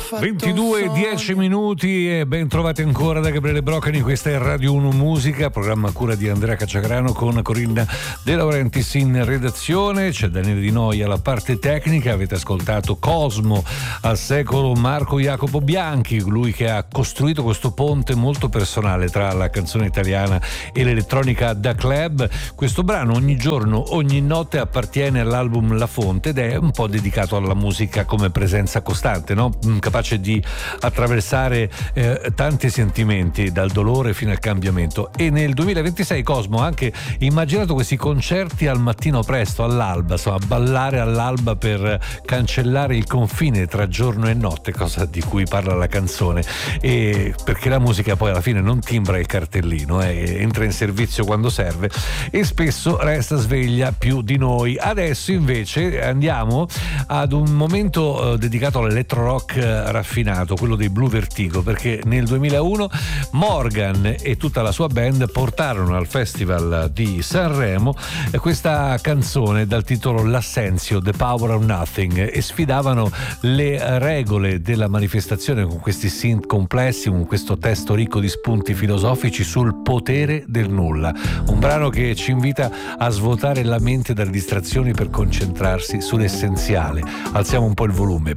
22:10 minuti e ben trovati ancora da Gabriele Broccani. Questa è Radio 1 Musica, programma a cura di Andrea Cacciagrano con Corinna De Laurentiis in redazione. C'è Daniele Di Noia alla parte tecnica. Avete ascoltato Cosmo al secolo Marco Jacopo Bianchi, lui che ha costruito questo ponte molto personale tra la canzone italiana e l'elettronica da club. Questo brano ogni giorno, ogni notte appartiene all'album La Fonte ed è un po' dedicato alla musica come presenza costante, no? Capace di attraversare tanti sentimenti, dal dolore fino al cambiamento. E nel 2026 Cosmo ha anche immaginato questi concerti al mattino presto, all'alba, insomma, ballare all'alba per cancellare il confine tra giorno e notte, cosa di cui parla la canzone, e perché la musica poi alla fine non timbra il cartellino, entra in servizio quando serve e spesso resta sveglia più di noi. Adesso invece andiamo ad un momento dedicato all'electro rock raffinato, quello dei Blue Vertigo, perché nel 2001 Morgan e tutta la sua band portarono al Festival di Sanremo questa canzone dal titolo L'Assenzio, The Power of Nothing, e sfidavano le regole della manifestazione con questi synth complessi, con questo testo ricco di spunti filosofici sul potere del nulla. Un brano che ci invita a svuotare la mente dalle distrazioni per concentrarsi sull'essenziale. Alziamo un po' il volume.